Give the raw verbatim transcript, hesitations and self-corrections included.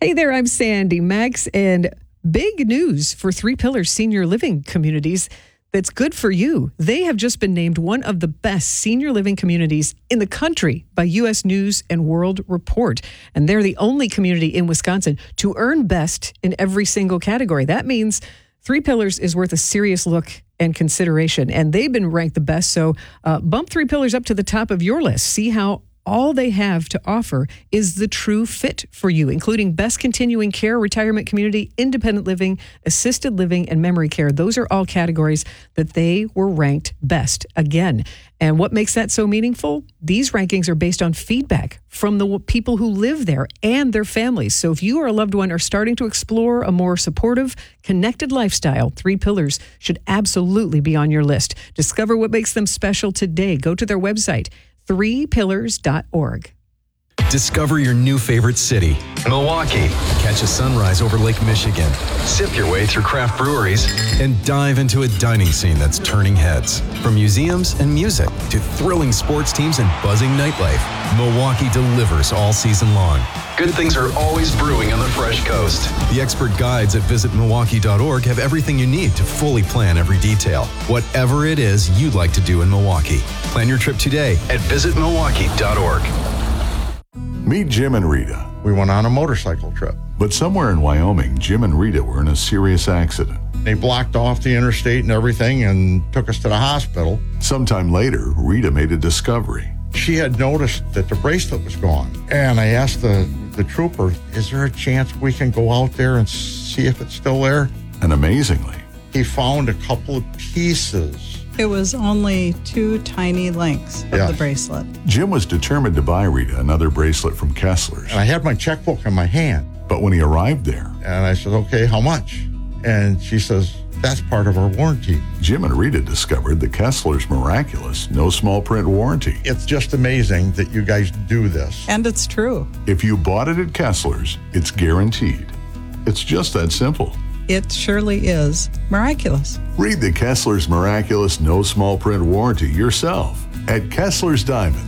Hey there, I'm Sandy Max, and big news for Three Pillars Senior Living Communities that's good for you. They have just been named one of the best senior living communities in the country by U S News and World Report. And they're the only community in Wisconsin to earn best in every single category. That means Three Pillars is worth a serious look and consideration, and they've been ranked the best. So uh, bump Three Pillars up to the top of your list. See how all they have to offer is the true fit for you, including best continuing care, retirement community, independent living, assisted living, and memory care. Those are all categories that they were ranked best again. And what makes that so meaningful? These rankings are based on feedback from the people who live there and their families. So if you or a loved one are starting to explore a more supportive, connected lifestyle, Three Pillars should absolutely be on your list. Discover what makes them special today. Go to their website, three pillars dot org. Discover your new favorite city, Milwaukee. Catch a sunrise over Lake Michigan. Sip your way through craft breweries. And dive into a dining scene that's turning heads. From museums and music to thrilling sports teams and buzzing nightlife, Milwaukee delivers all season long. Good things are always brewing on the Fresh Coast. The expert guides at visit milwaukee dot org have everything you need to fully plan every detail. Whatever it is you'd like to do in Milwaukee. Plan your trip today at visit milwaukee dot org. Meet Jim and Rita. We went on a motorcycle trip. But somewhere in Wyoming, Jim and Rita were in a serious accident. They blocked off the interstate and everything and took us to the hospital. Sometime later, Rita made a discovery. She had noticed that the bracelet was gone. And I asked the, the trooper, is there a chance we can go out there and see if it's still there? And amazingly, he found a couple of pieces. It was only two tiny links of Yeah. the bracelet. Jim was determined to buy Rita another bracelet from Kessler's. And I had my checkbook in my hand. But when he arrived there, And I said, okay, how much? And she says, that's part of our warranty. Jim and Rita discovered the Kessler's miraculous no small print warranty. It's just amazing that you guys do this. And it's true. If you bought it at Kessler's, it's guaranteed. It's just that simple. It surely is miraculous. Read the Kessler's miraculous no small print warranty yourself at Kessler's Diamond.